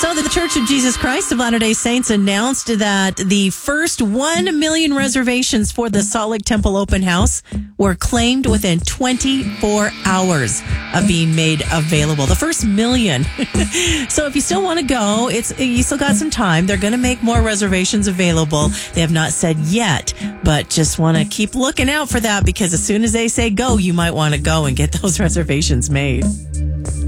So the Church of Jesus Christ of Latter-day Saints announced that the first 1 million reservations for the Salt Lake Temple Open House were claimed within 24 hours of being made available. The first million. So if you still want to go, you still got some time. They're going to make more reservations available. They have not said yet, but just want to keep looking out for that, because as soon as they say go, you might want to go and get those reservations made.